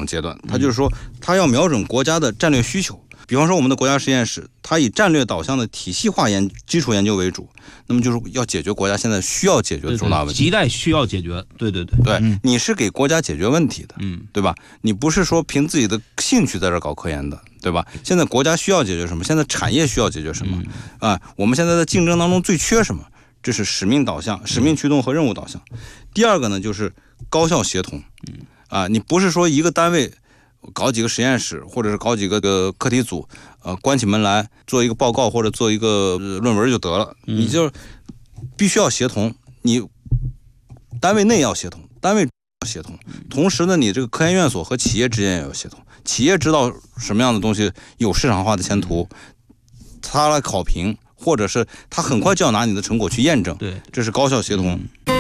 种阶段，它就是说它要瞄准国家的战略需求。比方说我们的国家实验室，它以战略导向的体系化基础研究为主，那么就是要解决国家现在需要解决的重大问题， 亟待需要解决。对， 你是给国家解决问题的，对吧？你不是说凭自己的兴趣在这搞科研的，对吧？现在国家需要解决什么？现在产业需要解决什么？我们现在在竞争当中最缺什么？这是使命导向、使命驱动和任务导向。第二个呢，就是高效协同。你不是说一个单位搞几个实验室，或者是搞几个课题组，关起门来做一个报告或者做一个论文就得了。你就必须要协同，你单位内要协同，单位要协同，同时呢，你这个科研院所和企业之间也要协同。企业知道什么样的东西有市场化的前途，他来考评，或者是他很快就要拿你的成果去验证。 对， 这是高效协同。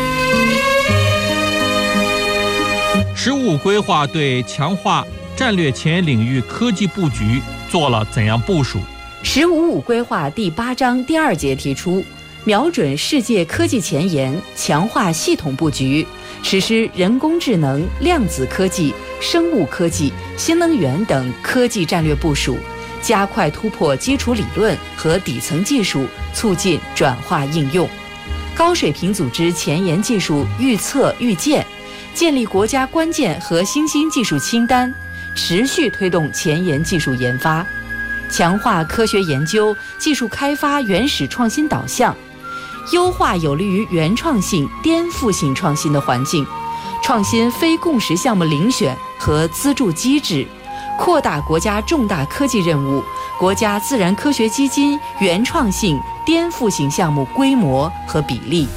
“十五五”规划对强化战略前沿领域科技布局做了怎样部署？“ 十五五”规划第8章第2节提出，瞄准世界科技前沿，强化系统布局，实施人工智能、量子科技、生物科技、新能源等科技战略部署，加快突破基础理论和底层技术，促进转化应用。高水平组织前沿技术预测预见，建立国家关键和新兴技术清单，持续推动前沿技术研发，强化科学研究、技术开发原始创新导向，优化有利于原创性、颠覆性创新的环境，创新非共识项目遴选和资助机制，扩大国家重大科技任务、国家自然科学基金原创性、颠覆性项目规模和比例。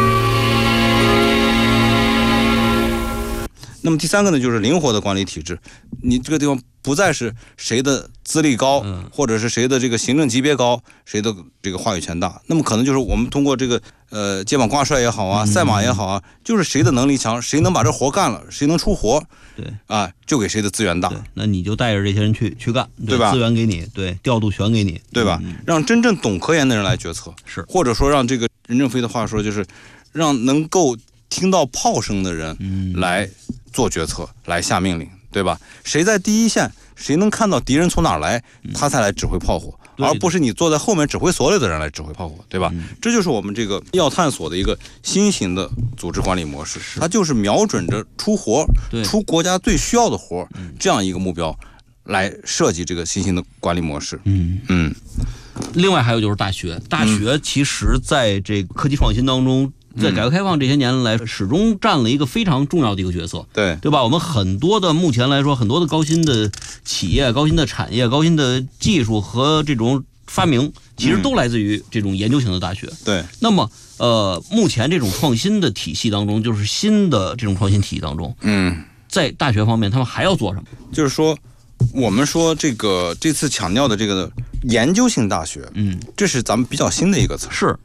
那么第三个呢，就是灵活的管理体制。你这个地方不再是谁的资历高，或者是谁的这个行政级别高，谁的这个话语权大。那么可能就是我们通过这个接榜挂帅也好啊，赛马也好啊，就是谁的能力强，谁能把这活干了，谁能出活， 对就给谁的资源大。 那你就带着这些人去干， 对吧？ 资源给你，对，调度权给你， 对吧？让真正懂科研的人来决策， 是， 或者说让这个任正非的话说，就是让能够听到炮声的人来做决策，来下命令，对吧？谁在第一线，谁能看到敌人从哪儿来，他才来指挥炮火，而不是你坐在后面指挥所有的人来指挥炮火，对吧？这就是我们这个要探索的一个新型的组织管理模式，它就是瞄准着出活，出国家最需要的活，这样一个目标来设计这个新型的管理模式。 另外还有就是大学其实在这个科技创新当中，在改革开放这些年来，始终占了一个非常重要的一个角色，对吧？我们很多的目前来说，很多的高新的企业、高新的产业、高新的技术和这种发明，其实都来自于这种研究型的大学。 对。 那么，目前这种创新的体系当中，就是新的这种创新体系当中，在大学方面，他们还要做什么？ 就是说，我们说这次强调的这个研究性大学，这是咱们比较新的一个词。 是。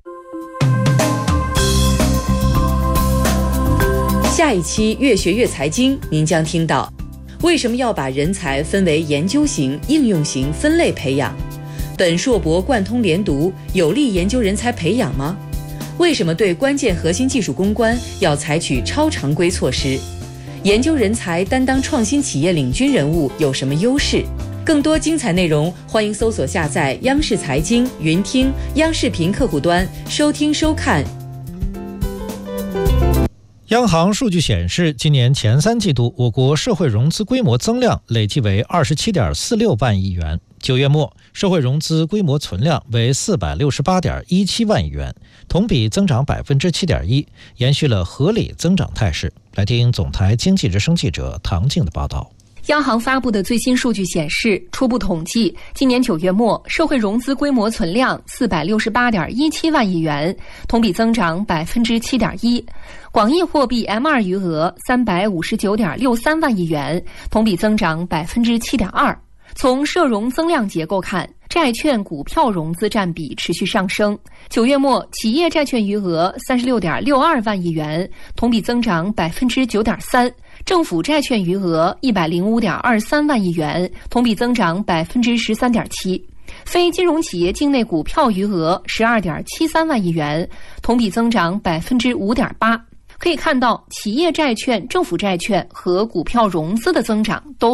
下一期越学越财经，您将听到为什么要把人才分为研究型、应用型分类培养？本硕博贯通联读，有利研究人才培养吗？为什么对关键核心技术攻关要采取超常规措施？研究人才担当创新企业领军人物有什么优势？更多精彩内容，欢迎搜索下载央视财经、云听、央视频客户端，收听收看。 央行数据显示，今年前3季度我国社会融资规模增量累计为 27.46 万亿元，9月末社会融资规模存量为 468.17 万亿元，同比增长 7.1%， 延续了合理增长态势。来听总台经济之声记者唐静的报道。 央行发布的最新数据显示，初步统计，今年9月末社会融资规模存量 468.17 万亿元，同比增长 7.1%。广义货币 M2 余额 359.63 万亿元，同比增长 7.2%。从社融增量结构看，债券、股票融资占比持续上升。9月末，企业债券余额 36.62 万亿元，同比增长 9.3%。政府债券余额 105.23 万亿元，同比增长 13.7%。非金融企业境内股票余额 12.73 万亿元，同比增长 5.8%。可以看到，企业债券、政府债券和股票融资的增长都